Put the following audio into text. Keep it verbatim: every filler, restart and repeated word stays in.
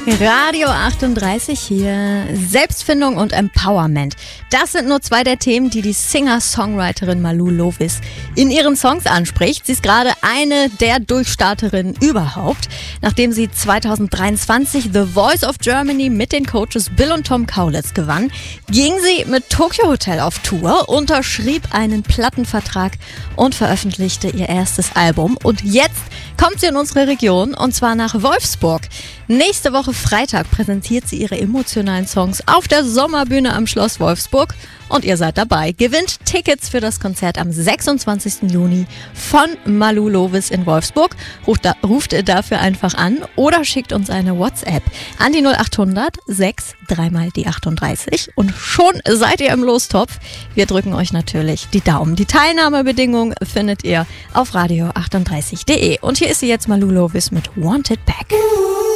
Radio achtunddreißig hier. Selbstfindung und Empowerment. Das sind nur zwei der Themen, die die Singer-Songwriterin Malou Lovis in ihren Songs anspricht. Sie ist gerade eine der Durchstarterinnen überhaupt. Nachdem sie zweitausenddreiundzwanzig The Voice of Germany mit den Coaches Bill und Tom Kaulitz gewann, ging sie mit Tokyo Hotel auf Tour, unterschrieb einen Plattenvertrag und veröffentlichte ihr erstes Album. Und jetzt kommt sie in unsere Region, und zwar nach Wolfsburg. Nächste Woche Freitag präsentiert sie ihre emotionalen Songs auf der Sommerbühne am Schloss Wolfsburg und ihr seid dabei. Gewinnt Tickets für das Konzert am sechsundzwanzigsten Juni von Malou Lovis in Wolfsburg. Ruft, da, ruft dafür einfach an oder schickt uns eine WhatsApp an die null achthundert sechs dreimal die achtunddreißig und schon seid ihr im Lostopf. Wir drücken euch natürlich die Daumen. Die Teilnahmebedingungen findet ihr auf radio achtunddreißig punkt de. Und hier ist sie jetzt, Malou Lovis mit Wanted Back.